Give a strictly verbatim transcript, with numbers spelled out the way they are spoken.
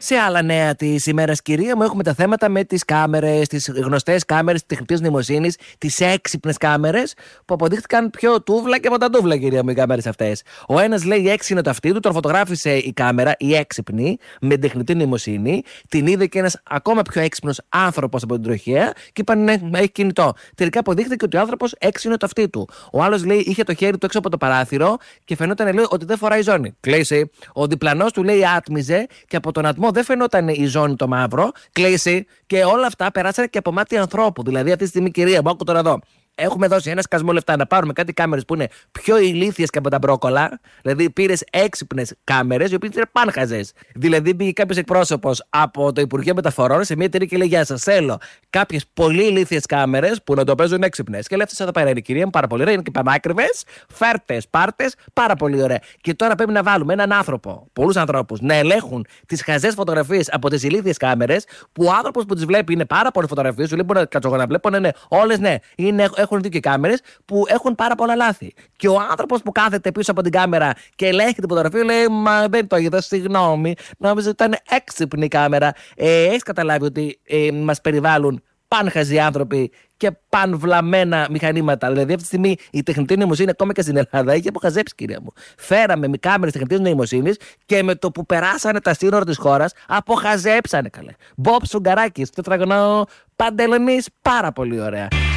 Σε άλλα νέα της ημέρας, κυρία μου, έχουμε τα θέματα με τις κάμερες, τις γνωστές κάμερες τεχνητής νοημοσύνης, τις έξυπνες κάμερες που αποδείχτηκαν πιο τούβλα και από τα τούβλα, κυρία μου, οι κάμερες αυτές. Ο ένας λέει έξινο το αυτί του, τον φωτογράφησε η κάμερα, η έξυπνη, με τεχνητή νοημοσύνη, την είδε και ένας ακόμα πιο έξυπνος άνθρωπος από την τροχέα και είπαν ναι, έχει κινητό. Τελικά αποδείχθηκε ότι ο άνθρωπος έξινο το αυτί του. Ο άλλος λέει είχε το χέρι του έξω από το παράθυρο και φαινόταν λέει ότι δεν φοράει ζώνη. Κλείσει. Ο διπλανός του λέει άτμιζε και από τον ατμό δεν φαινόταν η ζώνη το μαύρο. Κλείσει. Και όλα αυτά περάσανε και από μάτι ανθρώπου. Δηλαδή αυτή τη στιγμή, κυρία μου, άκου τώρα εδώ. Έχουμε δώσει ένα σκασμό λεφτά να πάρουμε κάτι κάμερες που είναι πιο ηλίθιες και από τα μπρόκολα. Δηλαδή, πήρες έξυπνες κάμερες, οι οποίες είναι πάνχαζες. Δηλαδή, πήγε κάποιος εκπρόσωπος από το Υπουργείο Μεταφορών σε μια εταιρεία και λέει: Γεια σας, θέλω κάποιες πολύ ηλίθιες κάμερες που να το παίζουν έξυπνες. Και λέει: Αυτές εδώ πέρα είναι, κυρία μου, πάρα πολύ ωραία, είναι και πανάκριβες, φέρτες, πάρτες, πάρα πολύ ωραία. Και τώρα πρέπει να βάλουμε έναν άνθρωπο, πολλούς ανθρώπους, να ελέγχουν τις χαζές φωτογραφίες από τις ηλίθιες κάμερες, που ο άνθρωπος που τις βλέπει είναι πάρα πολλές φωτογραφίες, σου λέει: Μπορεί να κάτσω εγώ να βλέπω, ναι, ναι, όλες ναι, είναι. Έχουν δει και κάμερες που έχουν πάρα πολλά λάθη. Και ο άνθρωπος που κάθεται πίσω από την κάμερα και ελέγχει την φωτογραφία λέει: Μα δεν το είδα, συγγνώμη. Νόμιζα ότι ήταν έξυπνη η κάμερα. Ε, Έχεις καταλάβει ότι ε, μας περιβάλλουν πανχαζοί άνθρωποι και πανβλαμμένα μηχανήματα. Δηλαδή, αυτή τη στιγμή η τεχνητή νοημοσύνη, ακόμα και στην Ελλάδα, έχει αποχαζέψει, κυρία μου. Φέραμε με κάμερες τεχνητής νοημοσύνης και με το που περάσανε τα σύνορα της χώρας, αποχαζέψανε καλέ. Μπομπ Σουγκαράκης, τετραγωνό Παντελονής, πάρα πολύ ωραία.